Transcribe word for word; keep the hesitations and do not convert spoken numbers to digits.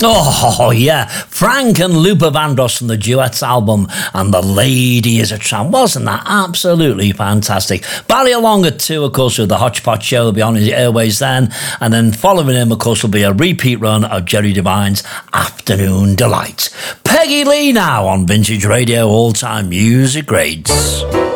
Oh, yeah. Frank and Luther Vandross from the Duets album and The Lady is a Tramp. Wasn't that absolutely fantastic? Barry along at two, of course, with the Hodgepodge Show. Will be on his airways then. And then following him, of course, will be a repeat run of Jerry Devine's Afternoon Delight. Peggy Lee now on Vintage Radio, all-time music grades.